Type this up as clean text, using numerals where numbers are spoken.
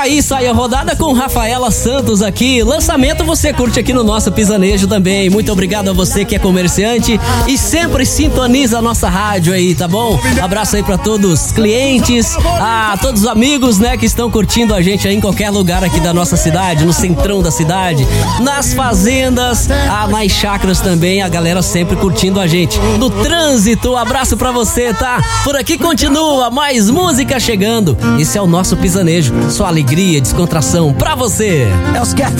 Aí sai a rodada com Rafaela Santos aqui. Lançamento você curte aqui no nosso Pisanejo também. Muito obrigado a você que é comerciante e sempre sintoniza a nossa rádio aí, tá bom? Abraço aí pra todos os clientes, a todos os amigos, né, que estão curtindo a gente aí em qualquer lugar aqui da nossa cidade, no centrão da cidade, nas fazendas, nas chácaras também, a galera sempre curtindo a gente. No trânsito, abraço pra você, tá? Por aqui continua mais música chegando. Esse é o nosso Pisanejo, sua alegria, descontração pra você. É os